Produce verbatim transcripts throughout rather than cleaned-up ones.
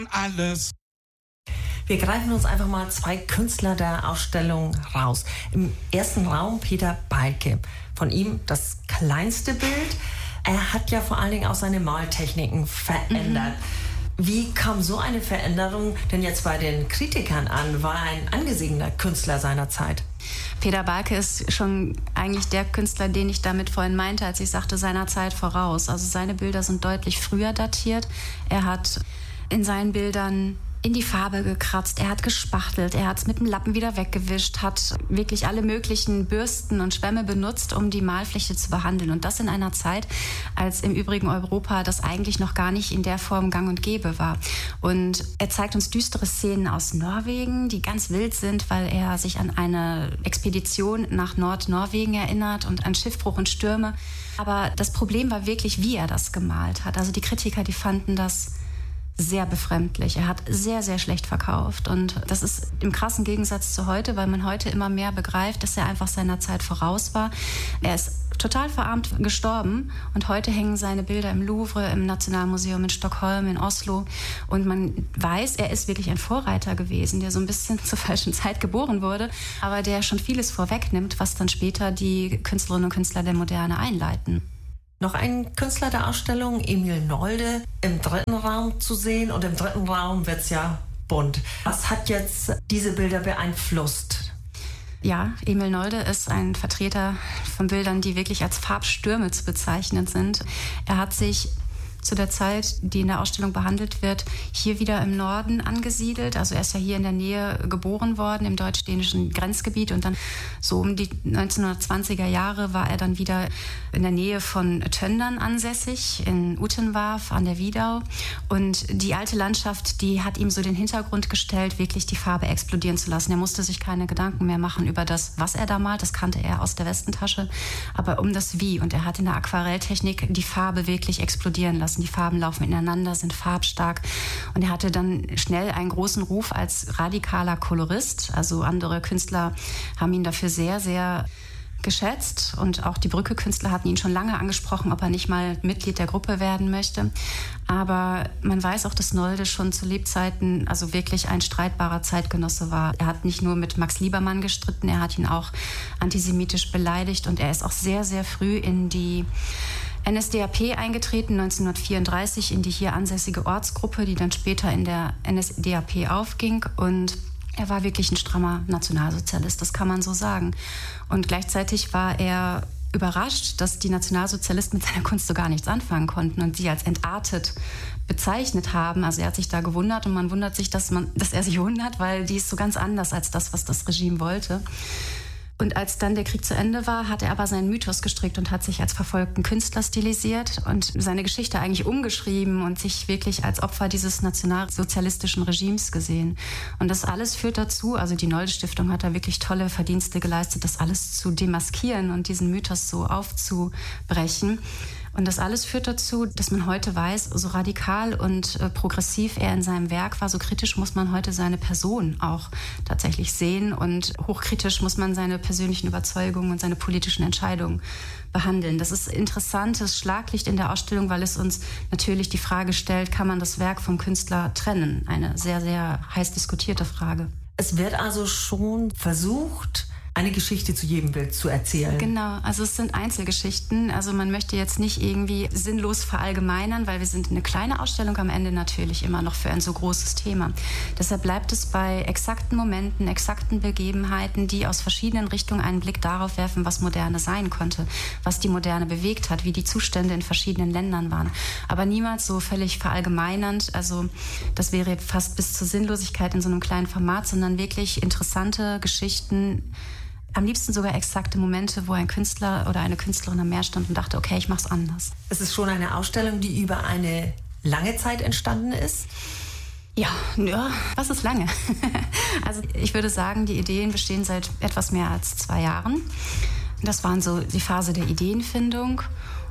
Alles. Wir greifen uns einfach mal zwei Künstler der Ausstellung raus. Im ersten Raum Peter Balke. Von ihm das kleinste Bild. Er hat ja vor allen Dingen auch seine Maltechniken verändert. Mhm. Wie kam so eine Veränderung denn jetzt bei den Kritikern an? War er ein angesehener Künstler seiner Zeit? Peter Balke ist schon eigentlich der Künstler, den ich damit vorhin meinte, als ich sagte, seiner Zeit voraus. Also seine Bilder sind deutlich früher datiert. Er hat in seinen Bildern in die Farbe gekratzt, er hat gespachtelt, er hat es mit dem Lappen wieder weggewischt, hat wirklich alle möglichen Bürsten und Schwämme benutzt, um die Malfläche zu behandeln. Und das in einer Zeit, als im übrigen Europa das eigentlich noch gar nicht in der Form gang und gäbe war. Und er zeigt uns düstere Szenen aus Norwegen, die ganz wild sind, weil er sich an eine Expedition nach Nordnorwegen erinnert und an Schiffbruch und Stürme. Aber das Problem war wirklich, wie er das gemalt hat. Also die Kritiker, die fanden das sehr befremdlich. Er hat sehr, sehr schlecht verkauft. Und das ist im krassen Gegensatz zu heute, weil man heute immer mehr begreift, dass er einfach seiner Zeit voraus war. Er ist total verarmt gestorben und heute hängen seine Bilder im Louvre, im Nationalmuseum in Stockholm, in Oslo. Und man weiß, er ist wirklich ein Vorreiter gewesen, der so ein bisschen zur falschen Zeit geboren wurde, aber der schon vieles vorwegnimmt, was dann später die Künstlerinnen und Künstler der Moderne einleiten. Noch ein Künstler der Ausstellung, Emil Nolde, im dritten Raum zu sehen. Und im dritten Raum wird es ja bunt. Was hat jetzt diese Bilder beeinflusst? Ja, Emil Nolde ist ein Vertreter von Bildern, die wirklich als Farbstürme zu bezeichnen sind. Er hat sich zu der Zeit, die in der Ausstellung behandelt wird, hier wieder im Norden angesiedelt. Also er ist ja hier in der Nähe geboren worden, im deutsch-dänischen Grenzgebiet. Und dann so um die neunzehnhundertzwanziger Jahre war er dann wieder in der Nähe von Töndern ansässig, in Uttenwarf an der Wiedau. Und die alte Landschaft, die hat ihm so den Hintergrund gestellt, wirklich die Farbe explodieren zu lassen. Er musste sich keine Gedanken mehr machen über das, was er da malt. Das kannte er aus der Westentasche. Aber um das Wie. Und er hat in der Aquarelltechnik die Farbe wirklich explodieren lassen. Die Farben laufen ineinander, sind farbstark. Und er hatte dann schnell einen großen Ruf als radikaler Kolorist. Also andere Künstler haben ihn dafür sehr, sehr geschätzt. Und auch die Brücke-Künstler hatten ihn schon lange angesprochen, ob er nicht mal Mitglied der Gruppe werden möchte. Aber man weiß auch, dass Nolde schon zu Lebzeiten also wirklich ein streitbarer Zeitgenosse war. Er hat nicht nur mit Max Liebermann gestritten, er hat ihn auch antisemitisch beleidigt. Und er ist auch sehr, sehr früh in die N S D A P eingetreten, neunzehnhundertvierunddreißig, in die hier ansässige Ortsgruppe, die dann später in der N S D A P aufging. Und er war wirklich ein strammer Nationalsozialist, das kann man so sagen. Und gleichzeitig war er überrascht, dass die Nationalsozialisten mit seiner Kunst so gar nichts anfangen konnten und sie als entartet bezeichnet haben. Also er hat sich da gewundert und man wundert sich, dass, man, dass er sich wundert, weil die ist so ganz anders als das, was das Regime wollte. Und als dann der Krieg zu Ende war, hat er aber seinen Mythos gestrickt und hat sich als verfolgten Künstler stilisiert und seine Geschichte eigentlich umgeschrieben und sich wirklich als Opfer dieses nationalsozialistischen Regimes gesehen. Und das alles führt dazu, also die Nolde-Stiftung hat da wirklich tolle Verdienste geleistet, das alles zu demaskieren und diesen Mythos so aufzubrechen. Und das alles führt dazu, dass man heute weiß, so radikal und äh, progressiv er in seinem Werk war, so kritisch muss man heute seine Person auch tatsächlich sehen und hochkritisch muss man seine persönlichen Überzeugungen und seine politischen Entscheidungen behandeln. Das ist interessantes Schlaglicht in der Ausstellung, weil es uns natürlich die Frage stellt, kann man das Werk vom Künstler trennen? Eine sehr, sehr heiß diskutierte Frage. Es wird also schon versucht, eine Geschichte zu jedem Bild zu erzählen. Genau, also es sind Einzelgeschichten. Also man möchte jetzt nicht irgendwie sinnlos verallgemeinern, weil wir sind eine kleine Ausstellung am Ende natürlich immer noch für ein so großes Thema. Deshalb bleibt es bei exakten Momenten, exakten Begebenheiten, die aus verschiedenen Richtungen einen Blick darauf werfen, was Moderne sein konnte, was die Moderne bewegt hat, wie die Zustände in verschiedenen Ländern waren. Aber niemals so völlig verallgemeinernd, also das wäre fast bis zur Sinnlosigkeit in so einem kleinen Format, sondern wirklich interessante Geschichten, am liebsten sogar exakte Momente, wo ein Künstler oder eine Künstlerin am Meer stand und dachte, okay, ich mach's anders. Es ist schon eine Ausstellung, die über eine lange Zeit entstanden ist? Ja, ja, was ist lange? Also ich würde sagen, die Ideen bestehen seit etwas mehr als zwei Jahren. Das waren so die Phase der Ideenfindung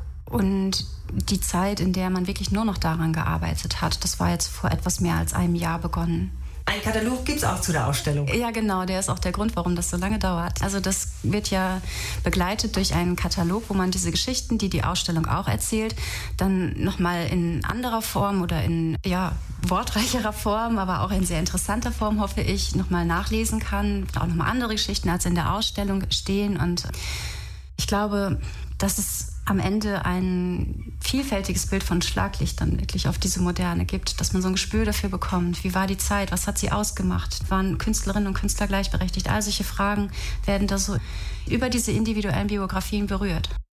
und die Zeit, in der man wirklich nur noch daran gearbeitet hat. Das war jetzt vor etwas mehr als einem Jahr begonnen. Ein Katalog gibt es auch zu der Ausstellung. Ja, genau. Der ist auch der Grund, warum das so lange dauert. Also das wird ja begleitet durch einen Katalog, wo man diese Geschichten, die die Ausstellung auch erzählt, dann nochmal in anderer Form oder in ja, wortreicherer Form, aber auch in sehr interessanter Form, hoffe ich, nochmal nachlesen kann. Auch nochmal andere Geschichten als in der Ausstellung stehen. Und ich glaube, dass es am Ende ein vielfältiges Bild von Schlaglichtern wirklich auf diese Moderne gibt, dass man so ein Gespür dafür bekommt, wie war die Zeit, was hat sie ausgemacht, waren Künstlerinnen und Künstler gleichberechtigt, all solche Fragen werden da so über diese individuellen Biografien berührt.